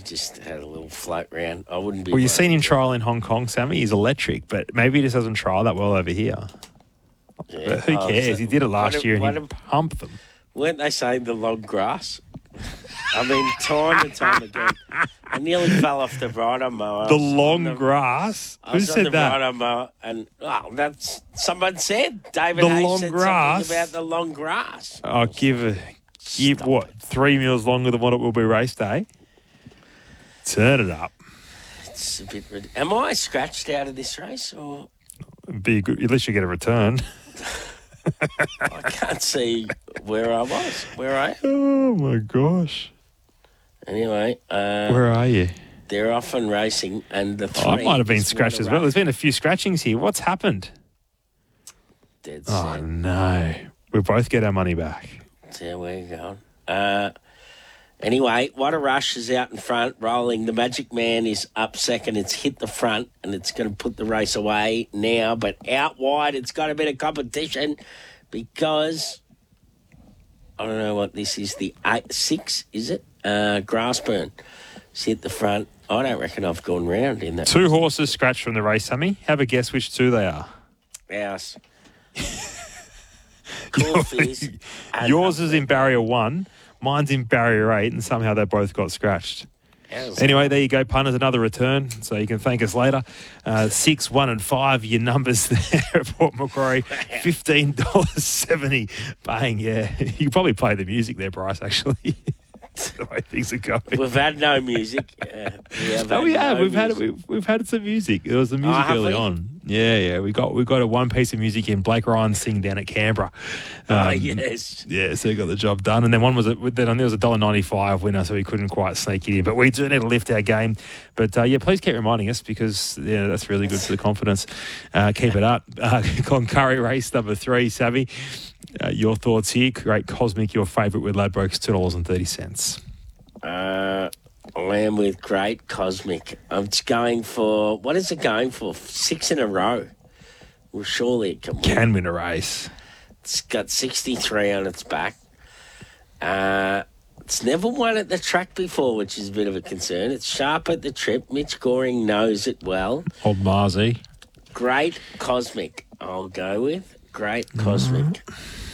just had a little float round. I wouldn't be. Well, you've seen him worried. trial in Hong Kong, Sammy. He's electric, but maybe he just doesn't trial that well over here. Yeah. But who cares? He did it last year and he pumped them. Weren't they saying the long grass? I mean, time and time again. I nearly fell off the rider mower. The long grass? I Who was on said the that? rider mower, and that's someone said. David The Hayes long said grass? something about the long grass. Oh, give what, 3 meals longer than what it will be race day? Turn it up. It's a bit. Am I scratched out of this race, or Be good. At least you get a return. I can't see where I was? Where are you? Oh, my gosh. Anyway, Where are you? they're off and racing, and the three. I might have been is scratched as Water well. There's been a few scratchings here. What's happened? Dead Oh, set. no. We both get our money back. There we go. Anyway, What a Rush is out in front, rolling. The Magic Man is up second. It's hit the front, and it's going to put the race away now. But out wide, it's got a bit of competition because I don't know what this is. The 6, is it? Grassburn. It's hit the front. I don't reckon I've gone round in that. 2 horses scratched from the race, Sammy. Have a guess which 2 they are. House. Caulfield. Yours is in barrier 1, mine's in barrier 8, and somehow they both got scratched. House. Anyway, there you go, punters, another return, so you can thank us later. 6, 1 and 5, your numbers there at Port Macquarie. $15.70 paying, yeah. You can probably play the music there, Bryce, actually. That's the way things are going. We've had no music. We have. We've had some music. There was the music have early we? on. Yeah. We got a one piece of music in. Blake Ryan sing down at Canberra. Yes. Yeah, so he got the job done. And then one was there was a $1.95 winner, so he couldn't quite sneak it in. But we do need to lift our game. But please keep reminding us because that's really good for the confidence. Keep it up. Cloncurry race number 3, Savvy. Your thoughts here? Great Cosmic, your favourite with Ladbrokes, $2.30. I am with Great Cosmic. It's going for, what is it going for? 6 in a row. Well, surely it can win. Can win a race. It's got 63 on its back. It's never won at the track before, which is a bit of a concern. It's sharp at the trip. Mitch Goring knows it well. Old Marzi. Great Cosmic, I'll go with. Great Cosmic.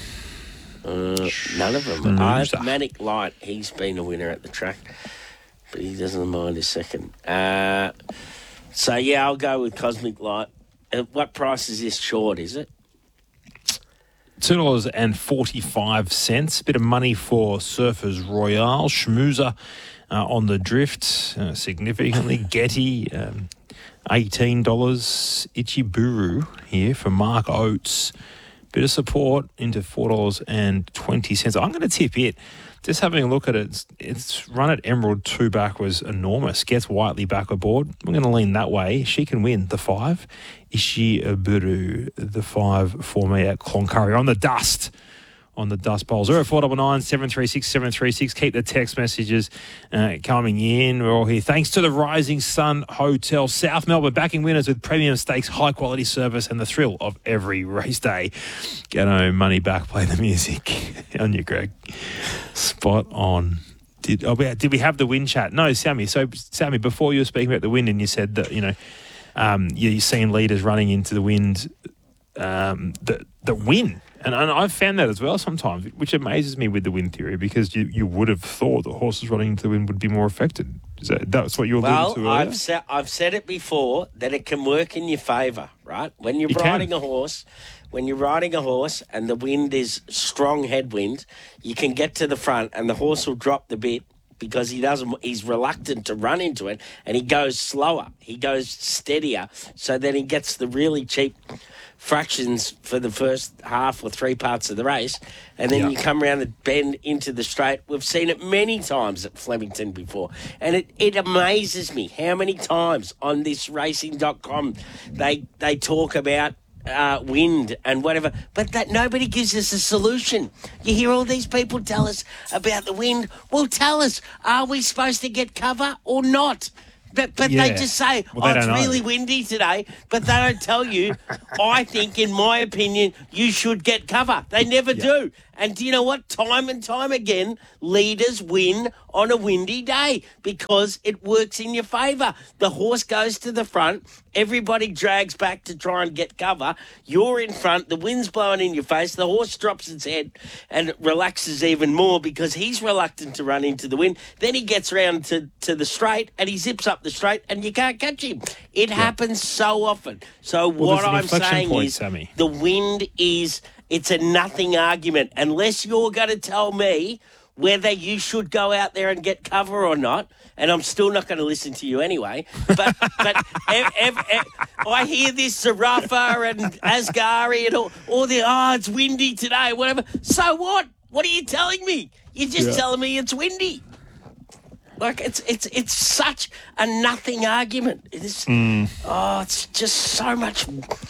None of them. Manic Light, he's been a winner at the track, but he doesn't mind a second. I'll go with Cosmic Light. What price is this short, is it? $2.45. Bit of money for Surfers Royale. Schmoozer on the drift significantly. Getty, $18. Ichiburu here for Mark Oates. Bit of support into $4.20. I'm going to tip it. Just having a look at it, its run at Emerald 2 back was enormous. Gets Whiteley back aboard. I'm going to lean that way. She can win the 5. Ichiburu, the 5 for me at Cloncurry. On the dust bowl. 0499 736 736. Keep the text messages coming in. We're all here. Thanks to the Rising Sun Hotel, South Melbourne, backing winners with premium stakes, high quality service, and the thrill of every race day. Get no money back. Play the music. On you, Greg. Spot on. Did we have the wind chat? No, Sammy. So, Sammy, before you were speaking about the wind, and you said that you've seen leaders running into the wind that win. And I've found that as well sometimes, which amazes me with the wind theory, because you would have thought that horses running into the wind would be more affected. That's what you're alluding to earlier? I've said it before that it can work in your favour, right? When you're riding a horse and the wind is strong headwind, you can get to the front and the horse will drop the bit because he's reluctant to run into it, and he goes slower. He goes steadier, so then he gets the really cheap fractions for the first half or 3 parts of the race, and then you come around the bend into the straight. We've seen it many times at Flemington before, and it amazes me how many times on this racing.com they talk about wind and whatever, but that nobody gives us a solution. You hear all these people tell us about the wind. Well, tell us, are we supposed to get cover or not? But they just say, it's really windy today, but they don't tell you, I think, in my opinion, you should get cover. They never do. And do you know what? Time and time again, leaders win on a windy day because it works in your favour. The horse goes to the front. Everybody drags back to try and get cover. You're in front. The wind's blowing in your face. The horse drops its head and relaxes even more because he's reluctant to run into the wind. Then he gets round to the straight and he zips up the straight and you can't catch him. It happens so often. So what I'm saying is Sammy. the wind it's a nothing argument unless you're going to tell me whether you should go out there and get cover or not, and I'm still not going to listen to you anyway. But I hear this Zarafa and Asghari and all the, it's windy today, whatever. So what? What are you telling me? You're just telling me it's windy. Like, it's such a nothing argument. It's just so much...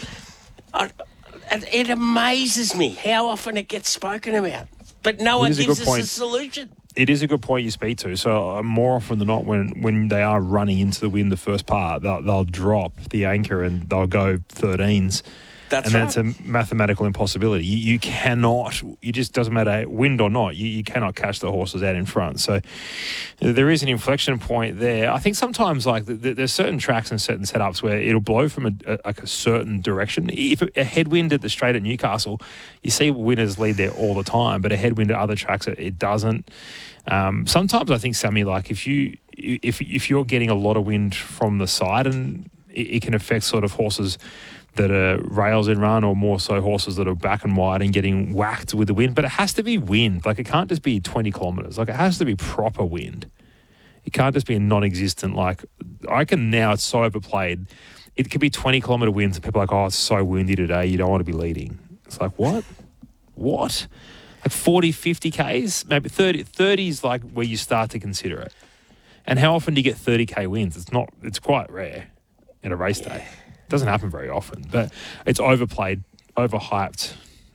It amazes me how often it gets spoken about. But no one gives us a solution. It is a good point you speak to. So more often than not, when they are running into the wind the first part, they'll drop the anchor and they'll go 13s. That's a mathematical impossibility. You cannot, it just doesn't matter, wind or not, you cannot catch the horses out in front. So there is an inflection point there. I think sometimes like there's certain tracks and certain setups where it'll blow from a certain direction. If a headwind at the straight at Newcastle, you see winners lead there all the time, but a headwind at other tracks, it doesn't. Sometimes I think, Sammy, like if you're getting a lot of wind from the side, and it can affect sort of horses that are rails in run, or more so horses that are back and wide and getting whacked with the wind. But it has to be wind. Like, it can't just be 20 kilometres. Like, it has to be proper wind. It can't just be a non-existent, like, I reckon now it's so overplayed. It could be 20-kilometre winds and people are like, it's so windy today, you don't want to be leading. It's like, what? What? Like 40, 50 Ks? Maybe 30 is like where you start to consider it. And how often do you get 30K wins? It's quite rare in a race day. It doesn't happen very often, but it's overplayed, overhyped.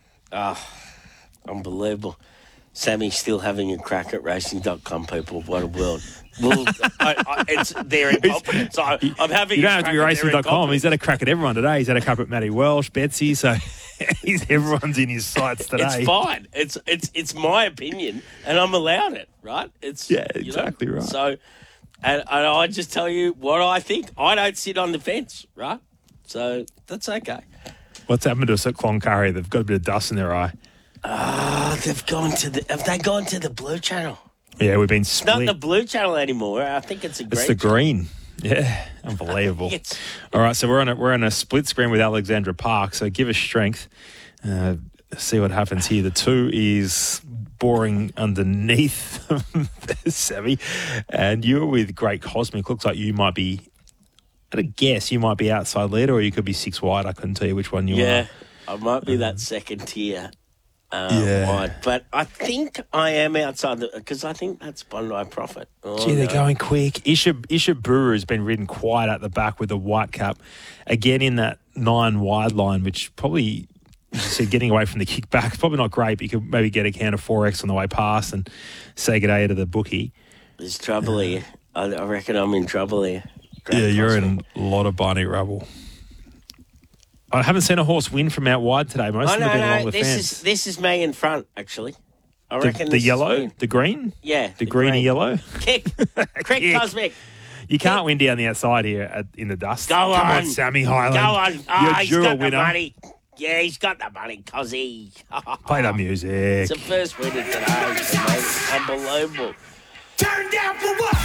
Unbelievable. Sammy's still having a crack at racing.com, people. What a world. Well, it's their incompetence. I'm having. You don't have to be racing.com. He's had a crack at everyone today. He's had a crack at Matty Welsh, Betsy. So everyone's in his sights today. It's fine. It's my opinion, and I'm allowed it, right? Exactly right. So, and I just tell you what I think. I don't sit on the fence, right? So that's okay. What's happened to us at Cloncurry? They've got a bit of dust in their eye. Have they gone to the blue channel? Yeah, we've been split. It's not the blue channel anymore. I think it's a green. It's the green. Yeah, unbelievable. All right, so we're on a split screen with Alexandra Park. So give us strength. See what happens here. The 2 is boring underneath Sammy, and you're with Great Cosmic. Looks like you might be. At a guess, you might be outside leader, or you could be 6 wide. I couldn't tell you which one you are. Yeah, I might be that second tier. Wide. But I think I am outside because I think that's Bondi Profit. They're going quick. Isha Brewer has been ridden quiet at the back with the white cap. Again in that 9 wide line, which probably, as you said, getting away from the kickback, it's probably not great, but you could maybe get a count of 4X on the way past and say good day to the bookie. There's trouble here. I reckon I'm in trouble here. You're in a lot of binary rubble. I haven't seen a horse win from out wide today. Most of them have been along the fence. This is me in front, actually. I reckon the yellow, the green? Yeah. The green and yellow? Kick. Cosmic. You can't win down the outside here in the dust. Come on, Sammy Highland. Go on. You're he's got winner. The money. Yeah, he's got the money, Cozzy. Play the music. It's the first winner today. Unbelievable. Turn down for what?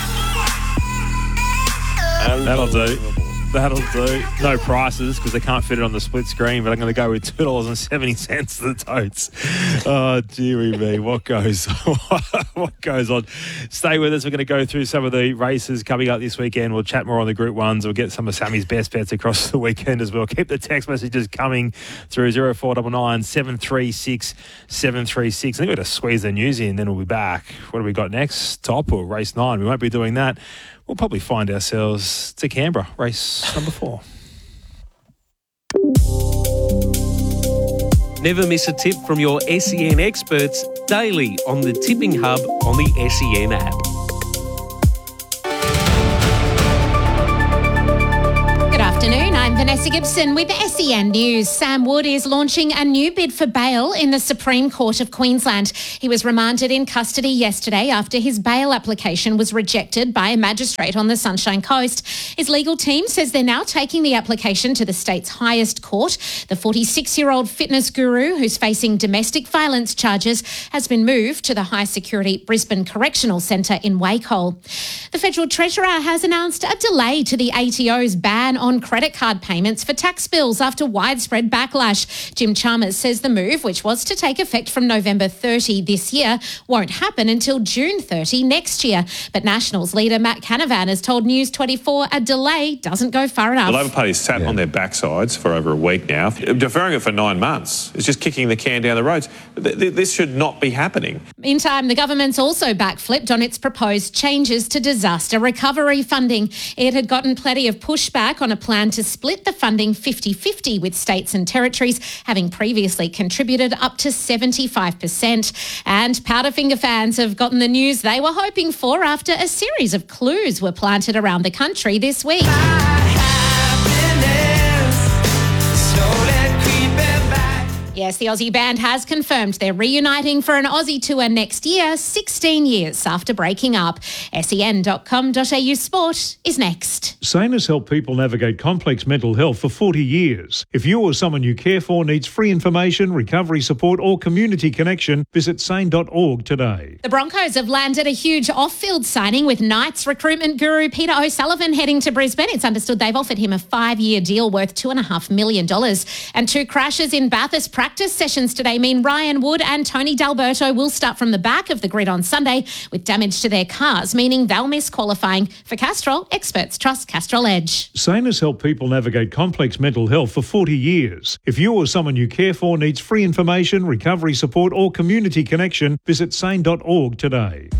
That'll do. No prices because they can't fit it on the split screen, but I'm going to go with $2.70 to the totes. Oh, dearie me. What goes on? Stay with us. We're going to go through some of the races coming up this weekend. We'll chat more on the Group 1s. We'll get some of Sammy's best bets across the weekend as well. Keep the text messages coming through 0499 736 736. I think we're going to squeeze the news in, then we'll be back. What do we got next? Top or race 9? We won't be doing that. We'll probably find ourselves to Canberra, race number 4. Never miss a tip from your SEN experts daily on the Tipping Hub on the SEN app. Good afternoon, I'm Vanessa Vanessa Gibson with SEN News. Sam Wood is launching a new bid for bail in the Supreme Court of Queensland. He was remanded in custody yesterday after his bail application was rejected by a magistrate on the Sunshine Coast. His legal team says they're now taking the application to the state's highest court. The 46-year-old fitness guru, who's facing domestic violence charges, has been moved to the high-security Brisbane Correctional Centre in Wacol. The Federal Treasurer has announced a delay to the ATO's ban on credit card payments for tax bills after widespread backlash. Jim Chalmers says the move, which was to take effect from November 30 this year, won't happen until June 30 next year. But Nationals leader Matt Canavan has told News 24 a delay doesn't go far enough. The Labor Party's sat on their backsides for over a week now. Deferring it for 9 months is just kicking the can down the road. This should not be happening. Meantime, the government's also backflipped on its proposed changes to disaster recovery funding. It had gotten plenty of pushback on a plan to split the funding 50-50 with states and territories, having previously contributed up to 75%. And Powderfinger fans have gotten the news they were hoping for after a series of clues were planted around the country this week. Yes, the Aussie band has confirmed they're reuniting for an Aussie tour next year, 16 years after breaking up. sen.com.au sport is next. SANE has helped people navigate complex mental health for 40 years. If you or someone you care for needs free information, recovery support or community connection, visit sane.org today. The Broncos have landed a huge off-field signing with Knights recruitment guru Peter O'Sullivan heading to Brisbane. It's understood they've offered him a 5-year deal worth $2.5 million. And 2 crashes in Bathurst practice sessions today mean Ryan Wood and Tony D'Alberto will start from the back of the grid on Sunday with damage to their cars, meaning they'll miss qualifying. For Castrol, experts trust Castrol Edge. SANE has helped people navigate complex mental health for 40 years. If you or someone you care for needs free information, recovery support or community connection, visit sane.org today.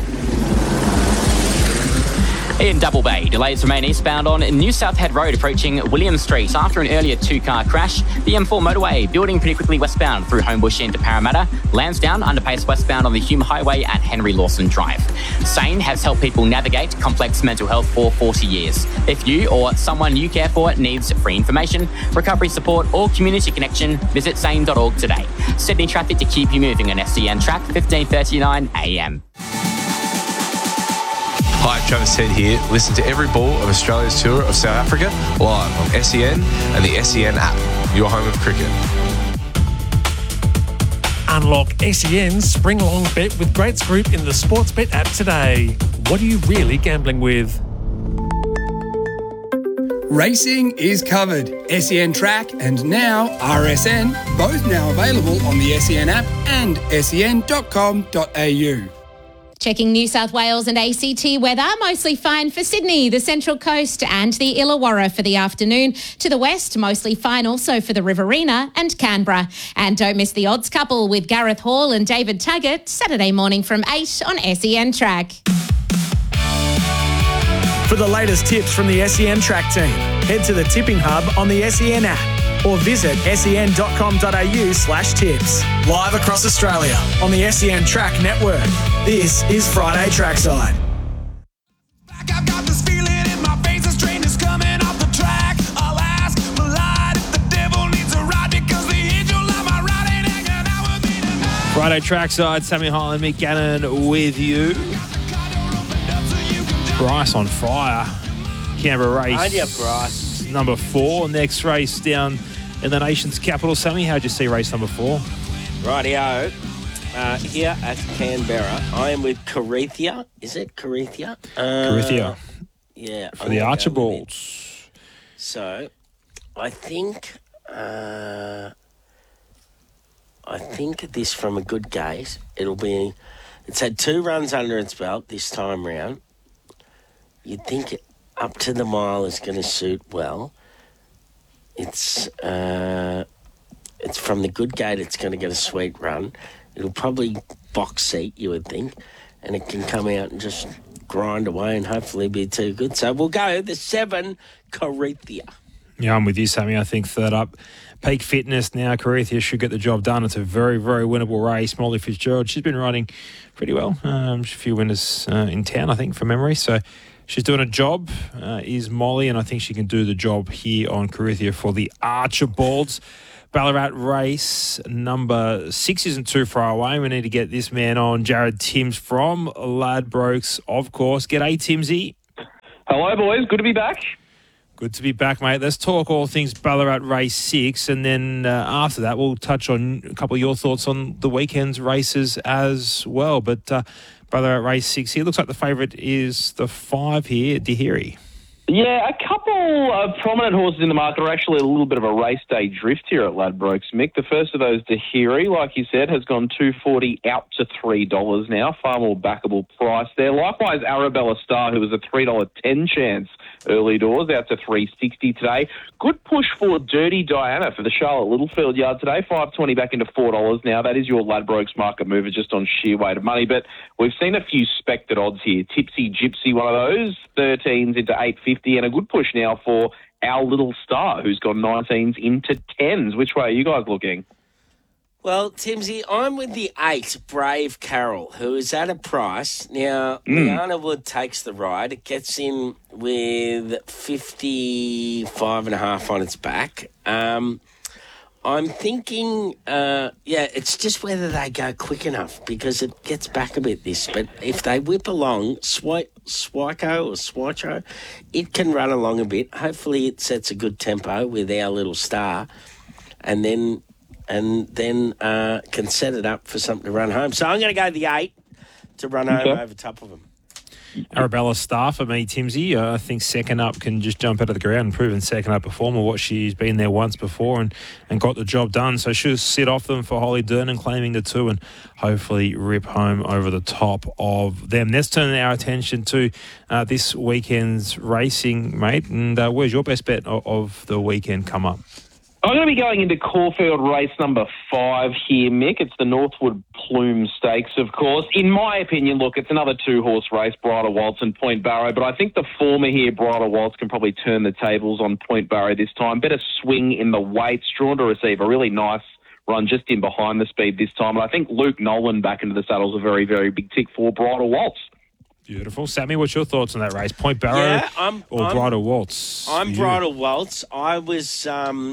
In Double Bay, delays remain eastbound on New South Head Road approaching William Street after an earlier 2-car crash. The M4 motorway building pretty quickly westbound through Homebush into Parramatta. Lansdowne underpace westbound on the Hume Highway at Henry Lawson Drive. SANE has helped people navigate complex mental health for 40 years. If you or someone you care for needs free information, recovery support or community connection, visit sane.org today. Sydney traffic to keep you moving on SEN track 15:39 a.m. Hi, Travis Head here. Listen to every ball of Australia's tour of South Africa live on SEN and the SEN app, your home of cricket. Unlock SEN's Spring Long Bet with Greats Group in the Sportsbet app today. What are you really gambling with? Racing is covered. SEN Track and now RSN, both now available on the SEN app and sen.com.au. Checking New South Wales and ACT weather, mostly fine for Sydney, the Central Coast and the Illawarra for the afternoon. To the west, mostly fine also for the Riverina and Canberra. And don't miss the odds couple with Gareth Hall and David Taggart, Saturday morning from 8 on SEN Track. For the latest tips from the SEN Track team, head to the Tipping Hub on the SEN app or visit sen.com.au/tips. Live across Australia on the SEN Track Network. This is Friday Trackside. I've got this feeling in my face, this train is coming off the track. I'll ask Malide if the devil needs a ride because the angel of my riding hanging out with me tonight. Friday Trackside, Sammy Holland, Mick Gannon with you. Bryce on fire. Canberra race. Aren't you, Bryce? Number 4. Next race down in the nation's capital. Sammy, how'd you see race number 4? Rightio. Here at Canberra, I am with Carethia. Is it Carethia? Carethia. Yeah. For the Archibalds. So, I think this from a good gate, it's had 2 runs under its belt this time round. You'd think up to the mile is going to suit well. It's from the good gate. It's going to get a sweet run. It'll probably box seat, you would think, and it can come out and just grind away and hopefully be too good. So we'll go the 7, Carethia. Yeah, I'm with you, Sammy. I think third up, peak fitness now. Carethia should get the job done. It's a very, very winnable race. Molly Fitzgerald, she's been riding pretty well. A few winners in town, I think, from memory. So She's doing a job, is Molly, and I think she can do the job here on Corinthia for the Archibalds. Ballarat race number 6 isn't too far away. We need to get this man on, Jared Timms from Ladbrokes, of course. G'day, Timsy. Hello, boys. Good to be back. Good to be back, mate. Let's talk all things Ballarat race 6, and then after that we'll touch on a couple of your thoughts on the weekend's races as well. But Ballarat race 6 here, looks like the favourite is the 5 here, Dahiri. Yeah, a couple of prominent horses in the market are actually a little bit of a race day drift here at Ladbrokes, Mick. The first of those, Dahiri, like you said, has gone $2.40 out to $3 now. Far more backable price there. Likewise, Arabella Star, who was a $3.10 chance early doors, out to $3.60 today. Good push for Dirty Diana for the Charlotte Littlefield yard today. $5.20 back into $4 now. That is your Ladbrokes market mover just on sheer weight of money. But we've seen a few spected odds here. Tipsy Gypsy, one of those, 13s into $8.50. And a good push now for Our Little Star, who's gone 19s into 10s. Which way are you guys looking? Well, Timsy, I'm with the 8, Brave Carol, who is at a price. Now, Liana Wood takes the ride. It gets in with 55.5 on its back. I'm thinking, it's just whether they go quick enough because it gets back a bit, this. But if they whip along, Swico, it can run along a bit. Hopefully it sets a good tempo with Our Little Star and then can set it up for something to run home. So I'm going to go the 8 to run home over top of them. Arabella Star for me, Timsy. I think second up can just jump out of the ground and proven second up performer. What she's been there once before and got the job done. So she'll sit off them for Holly Durnan claiming the 2 and hopefully rip home over the top of them. Let's turn our attention to this weekend's racing, mate. And where's your best bet of the weekend come up? I'm going to be going into Caulfield race number 5 here, Mick. It's the Northwood Plume Stakes, of course. In my opinion, look, it's another 2-horse race, Bridal Waltz and Point Barrow, but I think the former here, Bridal Waltz, can probably turn the tables on Point Barrow this time. Better swing in the weights, drawn to receive a really nice run just in behind the speed this time. And I think Luke Nolan back into the saddle is a very, very big tick for Bridal Waltz. Beautiful. Sammy, what's your thoughts on that race? Point Barrow or Bridal Waltz? I'm Bridal Waltz. I was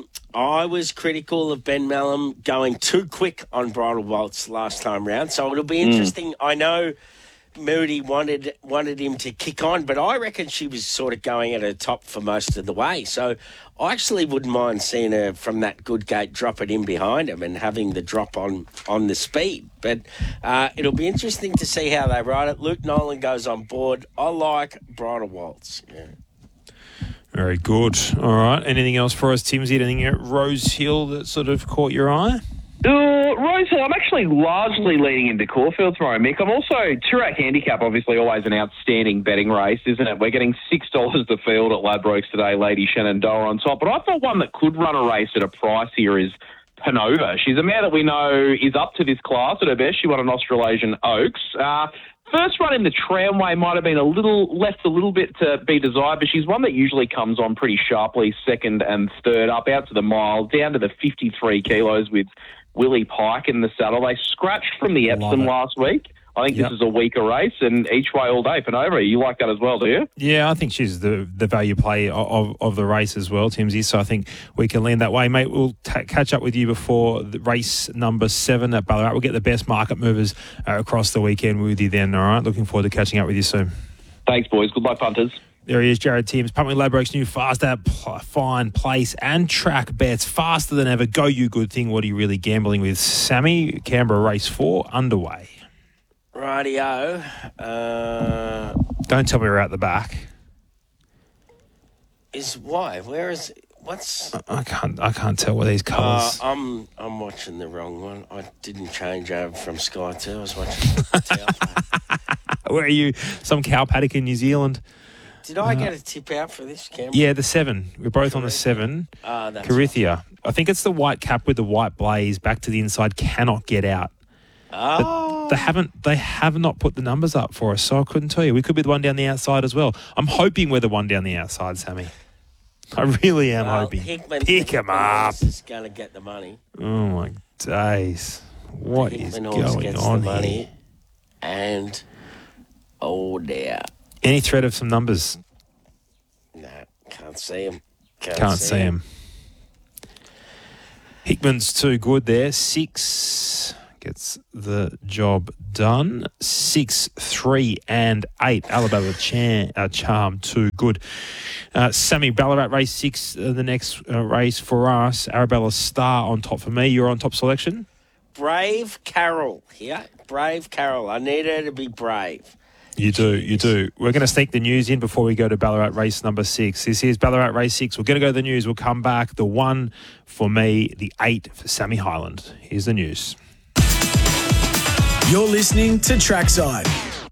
critical of Ben Melham going too quick on Bridal Waltz last time round, so it'll be interesting. I know Moody wanted him to kick on, but I reckon she was sort of going at her top for most of the way. So I actually wouldn't mind seeing her from that good gate drop it in behind him and having the drop on the speed. But it'll be interesting to see how they ride it. Luke Nolan goes on board. I like Bridal Waltz. Yeah. Very good. All right. Anything else for us, Timsy? Anything at Rose Hill that sort of caught your eye? Rose Hill, I'm actually largely leaning into Caulfield tomorrow, Mick. I'm also, Toorak Handicap, obviously always an outstanding betting race, isn't it? We're getting $6 the field at Ladbrokes today, Lady Shenandoah on top. But I thought one that could run a race at a price here is Panova. She's a mare that we know is up to this class at her best. She won an Australasian Oaks. First run in the tramway might have been left a little bit to be desired, but she's one that usually comes on pretty sharply, second and third up, out to the mile, down to the 53 kilos with Willie Pike in the saddle. They scratched from the Epsom last week. I think this is a weaker race, and each way all day. Panova, you like that as well, do you? Yeah, I think she's the value play of the race as well, Timsy, so I think we can land that way. Mate, we'll catch up with you before the race number 7 at Ballarat. We'll get the best market movers across the weekend with you then, all right? Looking forward to catching up with you soon. Thanks, boys. Good luck, punters. There he is, Jared Timms, pumping Ladbrokes' new Fast App, Fine Place and Track Bets. Faster than ever. Go you good thing. What are you really gambling with? Sammy, Canberra Race 4 underway. Rightio. Don't tell me we're out the back. Where is what's? I can't tell where these colours. I'm watching the wrong one. I didn't change over from Sky 2. I was watching Tailplay. Where are you? Some cow paddock in New Zealand. Did I get a tip out for this, Cameron? Yeah, the 7. We're both on the 7. Corinthia. Right. I think it's the white cap with the white blaze back to the inside. Cannot get out. Oh. But they have not put the numbers up for us, so I couldn't tell you. We could be the one down the outside as well. I'm hoping we're the one down the outside, Sammy. I really am hoping. Pick him up. Is going to get the money. Oh, my days. What is going on here? And, oh, dear. Any threat of some numbers? No, can't see them. Can't see him. Hickman's too good there. 6 gets the job done. 6, 3 and 8. Alabama Charm too good. Sammy, Ballarat race 6, the next race for us. Arabella Star on top for me. You're on top selection? Brave Carol here. Brave Carol. I need her to be brave. You do. We're going to sneak the news in before we go to Ballarat race number 6. This is Ballarat race 6. We're going to go to the news. We'll come back. The 1 for me, the 8 for Sammy Highland. Here's the news. You're listening to Trackside.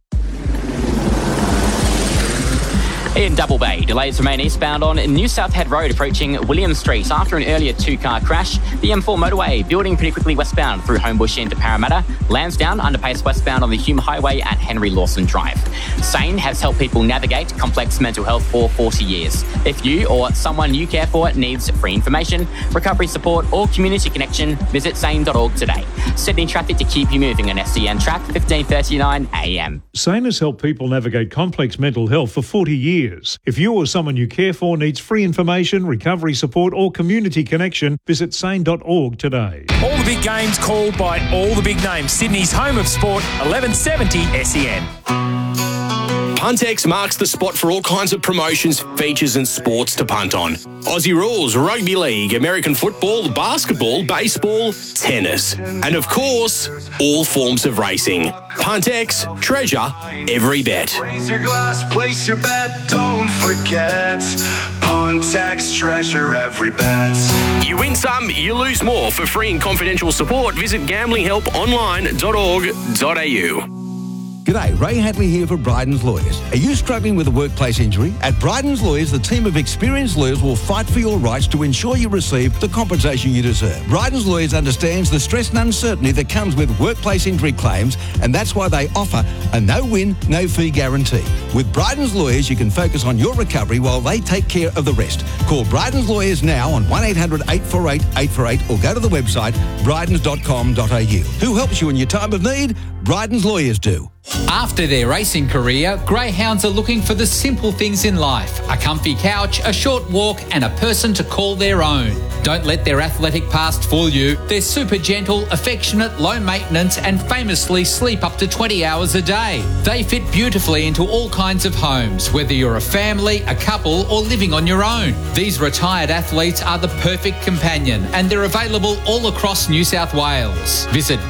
In Double Bay, delays remain eastbound on New South Head Road approaching William Street after an earlier 2-car crash. The M4 motorway building pretty quickly westbound through Homebush into Parramatta. Lansdowne underpace westbound on the Hume Highway at Henry Lawson Drive. SANE has helped people navigate complex mental health for 40 years. If you or someone you care for needs free information, recovery support or community connection, visit sane.org today. Sydney traffic to keep you moving on SCN track 15:39 a.m. SANE has helped people navigate complex mental health for 40 years. If you or someone you care for needs free information, recovery support or community connection, visit sane.org today. All the big games called by all the big names. Sydney's home of sport, 1170 SEN. Puntex marks the spot for all kinds of promotions, features and sports to punt on. Aussie rules, rugby league, American football, basketball, baseball, tennis. And of course, all forms of racing. Puntex, treasure every bet. Raise your glass, place your bet, don't forget. Puntex, treasure every bet. You win some, you lose more. For free and confidential support, visit gamblinghelponline.org.au. G'day, Ray Hadley here for Bryden's Lawyers. Are you struggling with a workplace injury? At Bryden's Lawyers, the team of experienced lawyers will fight for your rights to ensure you receive the compensation you deserve. Bryden's Lawyers understands the stress and uncertainty that comes with workplace injury claims, and that's why they offer a no-win, no-fee guarantee. With Bryden's Lawyers, you can focus on your recovery while they take care of the rest. Call Bryden's Lawyers now on 1-800-848-848 or go to the website brydens.com.au. Who helps you in your time of need? Bryden's Lawyers do. After their racing career, greyhounds are looking for the simple things in life: a comfy couch, a short walk, and a person to call their own. Don't let their athletic past fool you. They're super gentle, affectionate, low maintenance, and famously sleep up to 20 hours a day. They fit beautifully into all kinds of homes, whether you're a family, a couple, or living on your own. These retired athletes are the perfect companion, and they're available all across New South Wales. Visit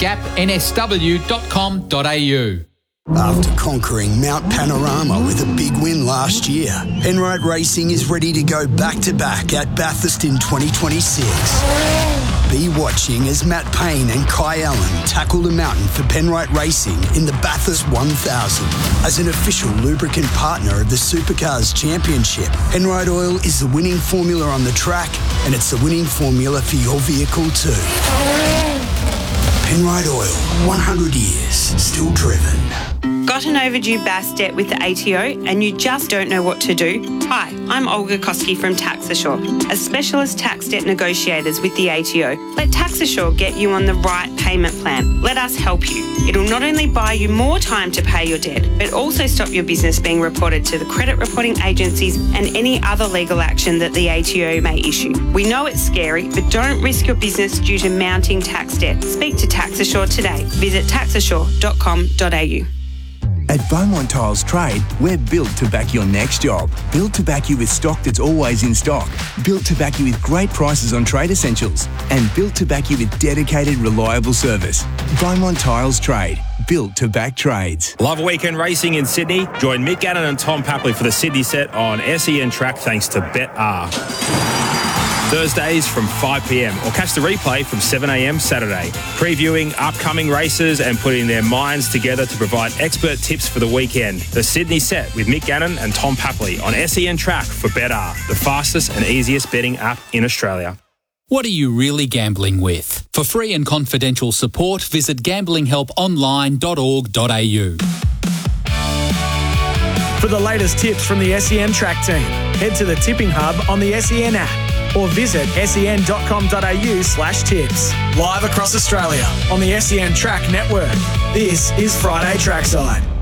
gapnsw.com.au. After conquering Mount Panorama with a big win last year, Penrite Racing is ready to go back-to-back at Bathurst in 2026. Be watching as Matt Payne and Kai Allen tackle the mountain for Penrite Racing in the Bathurst 1000. As an official lubricant partner of the Supercars Championship, Penrite Oil is the winning formula on the track, and it's the winning formula for your vehicle too. Penrite Oil, 100 years, still driven. Got an overdue BAS debt with the ATO and you just don't know what to do? Hi, I'm Olga Koski from TaxAssure, a specialist tax debt negotiators with the ATO. Let TaxAssure get you on the right payment plan. Let us help you. It'll not only buy you more time to pay your debt, but also stop your business being reported to the credit reporting agencies and any other legal action that the ATO may issue. We know it's scary, but don't risk your business due to mounting tax debt. Speak to TaxAssure today. Visit taxassure.com.au. At Beaumont Tiles Trade, we're built to back your next job. Built to back you with stock that's always in stock. Built to back you with great prices on trade essentials. And built to back you with dedicated, reliable service. Beaumont Tiles Trade. Built to back trades. Love weekend racing in Sydney? Join Mick Gannon and Tom Papley for the Sydney set on SEN Track thanks to BetR. Thursdays from 5pm or catch the replay from 7am Saturday. Previewing upcoming races and putting their minds together to provide expert tips for the weekend. The Sydney set with Mick Gannon and Tom Papley on SEN Track for BetR, the fastest and easiest betting app in Australia. What are you really gambling with? For free and confidential support, visit gamblinghelponline.org.au. For the latest tips from the SEN Track team, head to the Tipping Hub on the SEN app or visit sen.com.au/tips. Live across Australia on the SEN Track network. This is Friday Trackside.